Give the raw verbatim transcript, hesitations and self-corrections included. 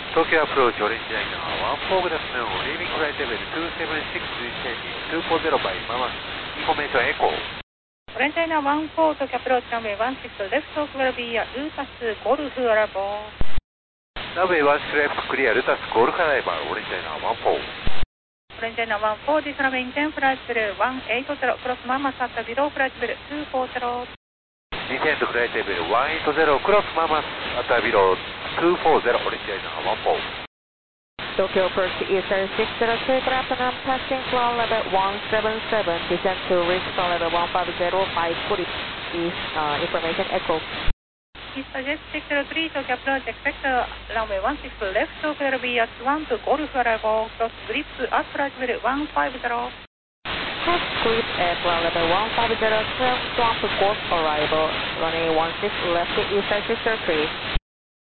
Tokyo approach orange liner one four good afternoon, leaving flight level two seven six descending two four zero by Mama, information echo. オレンジライナーワンフォー東京アプローチランウェイワンシックスレフトクラビアルータスゴルフアラボー。 ランウェイワンシックスレフトクリアルータスゴルフアライバーオレンジライナーワンフォー。 オレンジライナーワンフォーディスランウェイインテンフライトベルワンエイトゼロクロスママサッタビローフライトベルツーフォーゼロ。 Descend flight level one eight zero cross Mama Satta below two four zero orange liner one four. Tokyo approach Eastern six zero two, good afternoon, passing floor level one seven seven, descend to reach floor level one five zero by Kuri. Is uh, information echo. Eastern jet six zero three Tokyo approach expect runway one six left clear B at one to Golf Arrival, cross grip at flight level one five zero. Cross grip at floor level one five zero, swamp Golf Arrival, runway one six left Eastern six zero three.